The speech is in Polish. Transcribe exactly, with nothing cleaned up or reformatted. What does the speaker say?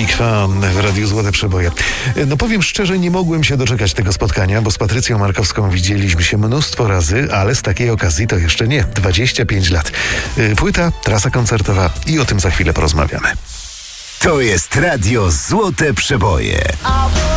Big Fan w Radiu Złote Przeboje. No powiem szczerze, nie mogłem się doczekać tego spotkania, bo z Patrycją Markowską widzieliśmy się mnóstwo razy, ale z takiej okazji to jeszcze nie. dwadzieścia pięć lat. Płyta, trasa koncertowa i o tym za chwilę porozmawiamy. To jest Radio Złote Przeboje.